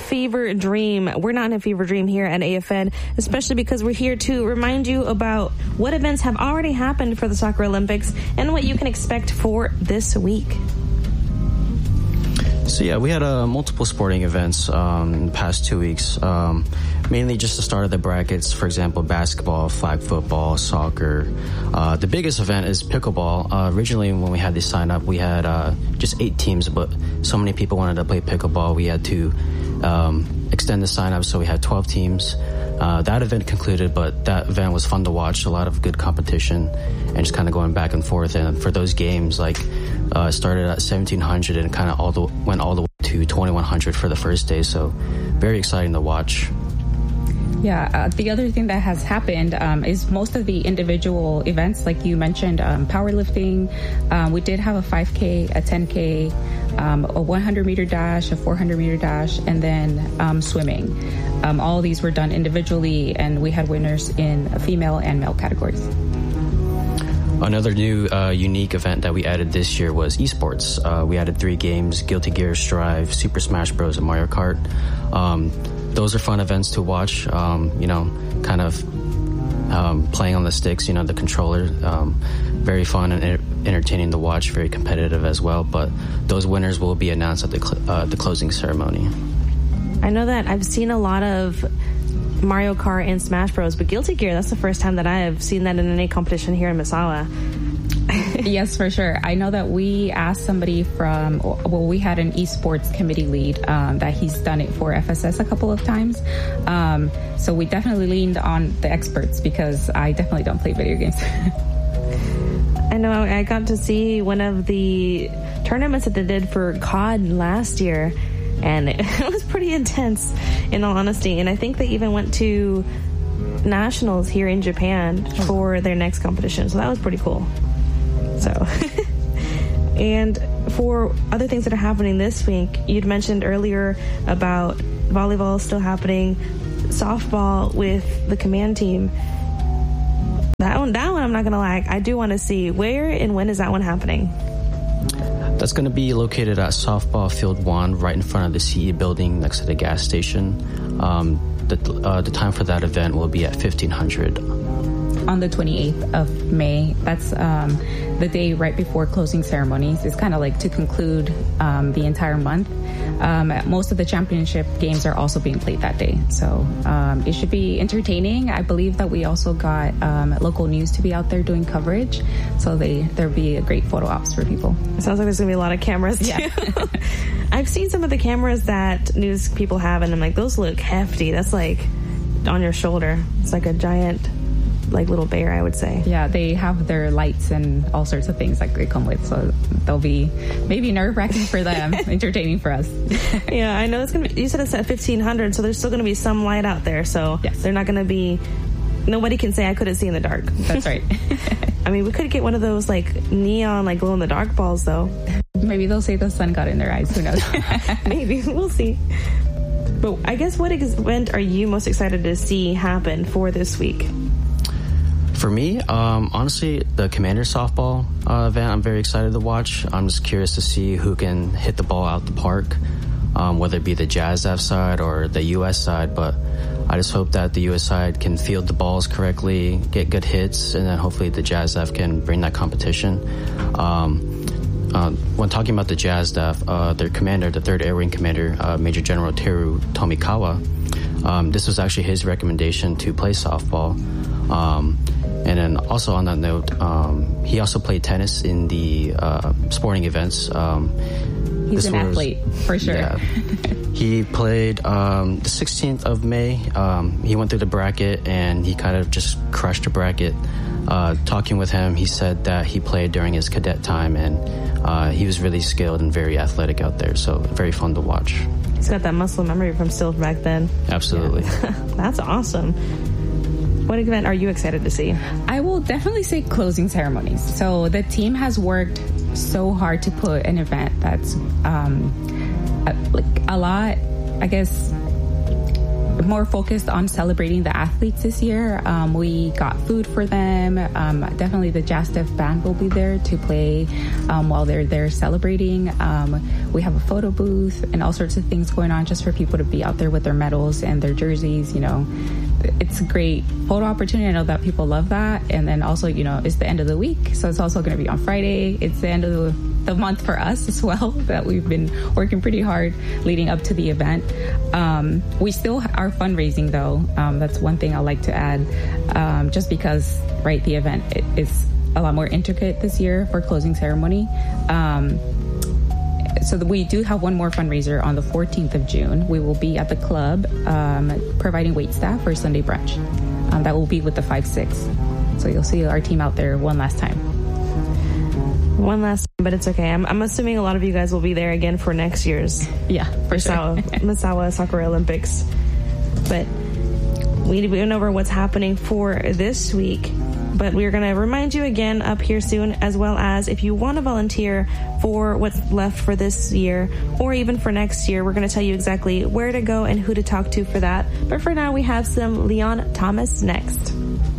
fever dream. We're not in a fever dream here at AFN, especially because we're here to remind you about what events have already happened for the Soccer Olympics and what you can expect for this week. So yeah, we had multiple sporting events in the past 2 weeks, mainly just the start of the brackets. For example, basketball, flag football, soccer. The biggest event is pickleball. Originally, when we had this sign up, we had just 8 teams, but so many people wanted to play pickleball, we had to extend the sign up, so we had 12 teams. That event concluded, but that event was fun to watch. A lot of good competition and just kind of going back and forth. And for those games, like it started at 1700 and kind of went all the way to 2100 for the first day. So very exciting to watch. Yeah, the other thing that has happened is most of the individual events, like you mentioned, powerlifting. We did have a 5K, a 10K, a 100-meter dash, a 400-meter dash, and then swimming. All of these were done individually, and we had winners in female and male categories. Another new unique event that we added this year was esports. We added 3 games: Guilty Gear Strive, Super Smash Bros., and Mario Kart. Those are fun events to watch, kind of playing on the sticks, the controller. Very fun and entertaining to watch, very competitive as well. But those winners will be announced at the closing ceremony. I know that I've seen a lot of Mario Kart and Smash Bros, but Guilty Gear, that's the first time that I have seen that in any competition here in Misawa. Yes, for sure. I know that we asked somebody we had an esports committee lead that he's done it for FSS a couple of times. So we definitely leaned on the experts because I definitely don't play video games. I know I got to see one of the tournaments that they did for COD last year, and it was pretty intense, in all honesty. And I think they even went to nationals here in Japan for their next competition, so that was pretty cool. So, and for other things that are happening this week, you'd mentioned earlier about volleyball still happening, softball with the command team. That one, I'm not going to lie, I do want to see. Where and when is that one happening? That's going to be located at Softball Field 1, right in front of the CE building next to the gas station. The time for that event will be at 1500. On the 28th of May. That's the day right before closing ceremonies. It's kind of like to conclude the entire month. Most of the championship games are also being played that day. So it should be entertaining. I believe that we also got local news to be out there doing coverage. So there'll be a great photo ops for people. It sounds like there's going to be a lot of cameras too. Yeah. I've seen some of the cameras that news people have, and I'm like, those look hefty. That's like on your shoulder. It's like a giant little bear, I would say. Yeah, they have their lights and all sorts of things that they come with, so they'll be maybe nerve-wracking for them, entertaining for us. Yeah, I know it's gonna be, you said it's at 1500, so there's still gonna be some light out there, so yes. They're not gonna be, nobody can say I couldn't see in the dark. That's right. I mean, we could get one of those neon glow-in-the-dark balls, though. Maybe they'll say the sun got in their eyes, who knows. Maybe, we'll see. But I guess what event are you most excited to see happen for this week? For me, honestly, the Commander softball event, I'm very excited to watch. I'm just curious to see who can hit the ball out the park, whether it be the JASDAF side or the U.S. side. But I just hope that the U.S. side can field the balls correctly, get good hits, and then hopefully the JASDAF can bring that competition. When talking about the JASDAF, their commander, the 3rd Air Wing Commander, Major General Teru Tomikawa, this was actually his recommendation to play softball. And then also on that note, he also played tennis in the sporting events. He's an athlete, for sure. Yeah. He played the 16th of May. He went through the bracket, and he kind of just crushed the bracket. Talking with him, he said that he played during his cadet time, and he was really skilled and very athletic out there, so very fun to watch. He's got that muscle memory from still back then. Absolutely. Yeah. That's awesome. What event are you excited to see? I will definitely say closing ceremonies. So the team has worked so hard to put an event that's a lot, I guess, more focused on celebrating the athletes this year. We got food for them. Definitely the Jazz Def band will be there to play while they're there celebrating. We have a photo booth and all sorts of things going on just for people to be out there with their medals and their jerseys. It's a great photo opportunity. I know that people love that. And then also, it's the end of the week, so it's also going to be on Friday. It's the end of the month for us as well, that we've been working pretty hard leading up to the event. We still are fundraising, though. That's one thing I like to add, just because, right, the event is a lot more intricate this year for closing ceremony. So we do have one more fundraiser on the 14th of June. We will be at the club providing wait staff for Sunday brunch. That will be with the 5-6. So you'll see our team out there one last time. One last time, but it's okay. I'm assuming a lot of you guys will be there again for next year's Misawa Soccer Olympics. But we went over what's happening for this week. But we're going to remind you again up here soon, as well as if you want to volunteer for what's left for this year or even for next year, we're going to tell you exactly where to go and who to talk to for that. But for now, we have some Leon Thomas next.